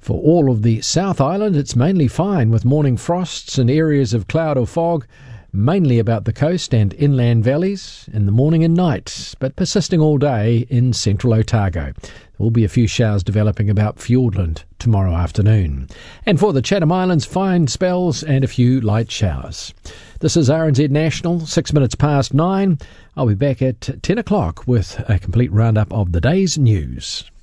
For all of the South Island, it's mainly fine with morning frosts and areas of cloud or fog, mainly about the coast and inland valleys in the morning and night, but persisting all day in central Otago. There will be a few showers developing about Fiordland tomorrow afternoon. And for the Chatham Islands, fine spells and a few light showers. This is RNZ National, 6 minutes past 9. I'll be back at 10 o'clock with a complete roundup of the day's news.